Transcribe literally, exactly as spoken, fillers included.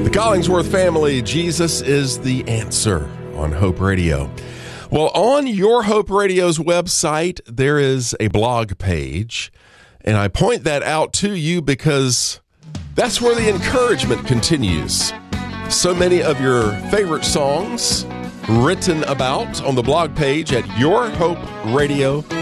The Collingsworth family, Jesus is the answer on Hope Radio. Well, on Your Hope Radio's website, there is a blog page, and I point that out to you because that's where the encouragement continues. So many of your favorite songs written about on the blog page at your hope radio